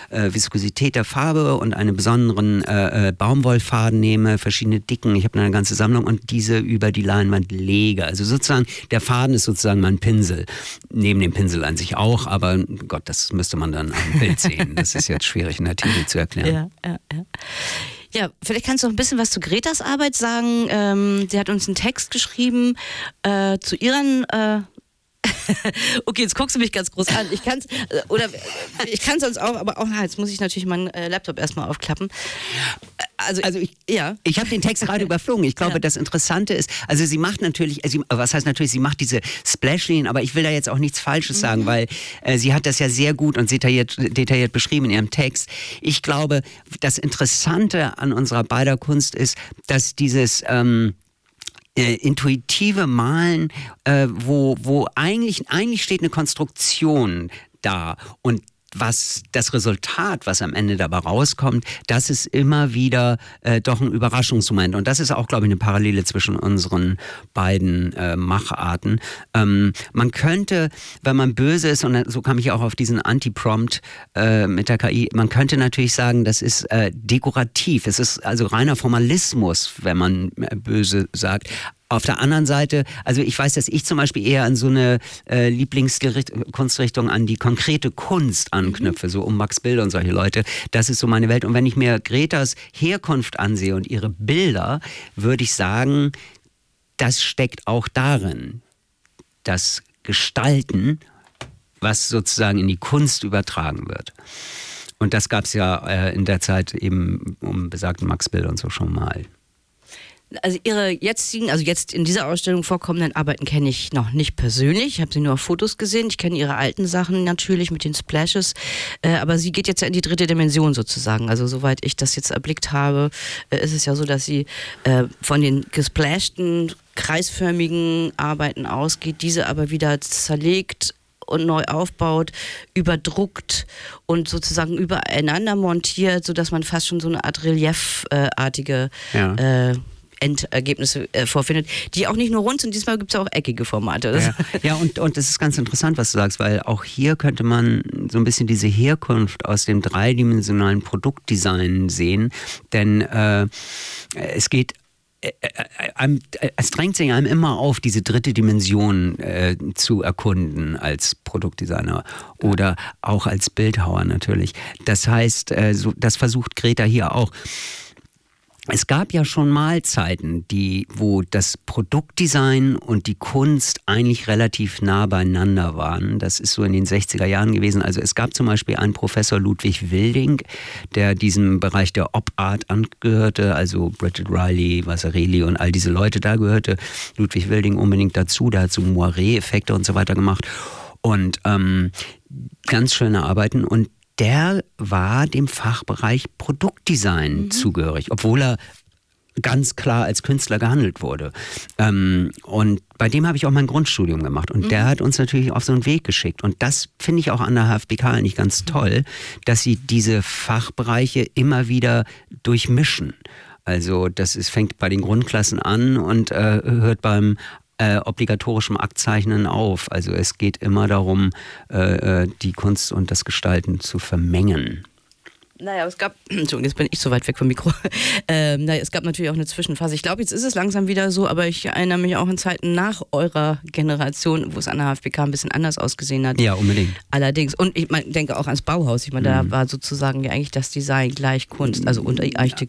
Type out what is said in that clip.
Viskosität der Farbe und einen besonderen Baumwollfaden nehme, verschiedene Dicken, ich habe eine ganze Sammlung und diese über die Leinwand lege. Also sozusagen, der Faden ist sozusagen mein Pinsel. Neben dem Pinsel an sich auch, aber Gott, das müsste man dann am Bild sehen. Das ist jetzt schwierig in der Theorie zu erklären. Ja, vielleicht kannst du noch ein bisschen was zu Gretas Arbeit sagen. Sie hat uns einen Text geschrieben zu ihren... Okay, jetzt guckst du mich ganz groß an. Ich kann es sonst auch, aber auch, jetzt muss ich natürlich meinen Laptop erstmal aufklappen. Also ich habe den Text gerade überflogen. Ich glaube, das Interessante ist, also sie macht natürlich, sie macht diese Splashlinien, aber ich will da jetzt auch nichts Falsches sagen, weil sie hat das ja sehr gut und detailliert beschrieben in ihrem Text. Ich glaube, das Interessante an unserer beider Kunst ist, dass dieses intuitive Malen, wo eigentlich steht eine Konstruktion da und was das Resultat, was am Ende dabei rauskommt, das ist immer wieder doch ein Überraschungsmoment. Und das ist auch, glaube ich, eine Parallele zwischen unseren beiden Macharten. Man könnte, wenn man böse ist, und so kam ich auch auf diesen Anti-Prompt mit der KI, man könnte natürlich sagen, das ist dekorativ. Es ist also reiner Formalismus, wenn man böse sagt. Auf der anderen Seite, also ich weiß, dass ich zum Beispiel eher an so eine Lieblingskunstrichtung, an die konkrete Kunst anknüpfe, so um Max Bill und solche Leute. Das ist so meine Welt. Und wenn ich mir Gretas Herkunft ansehe und ihre Bilder, würde ich sagen, das steckt auch darin, das Gestalten, was sozusagen in die Kunst übertragen wird. Und das gab es ja in der Zeit eben um besagten Max Bill und so schon mal. Also ihre jetzigen, also jetzt in dieser Ausstellung vorkommenden Arbeiten kenne ich noch nicht persönlich. Ich habe sie nur auf Fotos gesehen. Ich kenne ihre alten Sachen natürlich mit den Splashes. Aber sie geht jetzt ja in die dritte Dimension sozusagen. Also soweit ich das jetzt erblickt habe, ist es ja so, dass sie von den gesplashten, kreisförmigen Arbeiten ausgeht, diese aber wieder zerlegt und neu aufbaut, überdruckt und sozusagen übereinander montiert, sodass man fast schon so eine Art reliefartige Endergebnisse vorfindet, die auch nicht nur rund sind, diesmal gibt es auch eckige Formate. Ja, und das ist ganz interessant, was du sagst, weil auch hier könnte man so ein bisschen diese Herkunft aus dem dreidimensionalen Produktdesign sehen, denn es geht es drängt sich einem immer auf, diese dritte Dimension zu erkunden als Produktdesigner oder auch als Bildhauer natürlich. Das heißt, das versucht Greta hier auch. Es gab ja schon mal Zeiten, wo das Produktdesign und die Kunst eigentlich relativ nah beieinander waren. Das ist so in den 60er Jahren gewesen. Also es gab zum Beispiel einen Professor Ludwig Wilding, der diesem Bereich der Op-Art angehörte, also Bridget Riley, Vasarely und all diese Leute, da gehörte Ludwig Wilding unbedingt dazu. Der hat so Moiré-Effekte und so weiter gemacht und ganz schöne Arbeiten und der war dem Fachbereich Produktdesign zugehörig, obwohl er ganz klar als Künstler gehandelt wurde. Und bei dem habe ich auch mein Grundstudium gemacht. Und der hat uns natürlich auf so einen Weg geschickt. Und das finde ich auch an der HFBK eigentlich ganz toll, dass sie diese Fachbereiche immer wieder durchmischen. Also fängt bei den Grundklassen an und hört beim obligatorischem Aktzeichnen auf. Also es geht immer darum, die Kunst und das Gestalten zu vermengen. Naja, es gab, Entschuldigung, jetzt bin ich so weit weg vom Mikro. Es gab natürlich auch eine Zwischenphase. Ich glaube, jetzt ist es langsam wieder so, aber ich erinnere mich auch an Zeiten nach eurer Generation, wo es an der HFBK ein bisschen anders ausgesehen hat. Ja, unbedingt. Allerdings, und ich denke auch ans Bauhaus. Ich meine, da war sozusagen ja eigentlich das Design gleich Kunst, also und Architektur.